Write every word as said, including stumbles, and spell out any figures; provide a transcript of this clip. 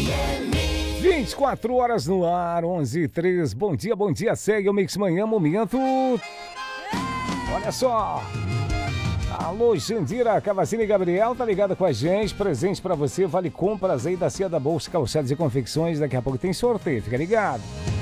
vinte e quatro horas no ar, onze e três. Bom dia, bom dia. Segue o Mix Manhã, momento. Olha só. Alô, Jandira, Cavacini e Gabriel, tá ligado com a gente? Presente pra você, vale compras aí da Cia da Bolsa, Calçados e Confecções. Daqui a pouco tem sorteio, fica ligado.